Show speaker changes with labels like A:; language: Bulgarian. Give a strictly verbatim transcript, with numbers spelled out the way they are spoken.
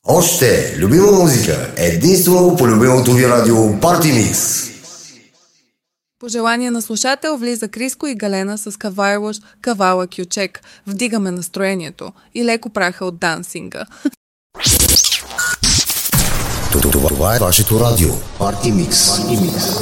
A: Още любима музика, единствено по любимото ви радио Party Mix.
B: По желание на слушател влиза Криско и Галена с Кавайлош Кавала Кючек. Вдигаме настроението и леко праха от дансинга.
A: Това е вашето радио Party Mix.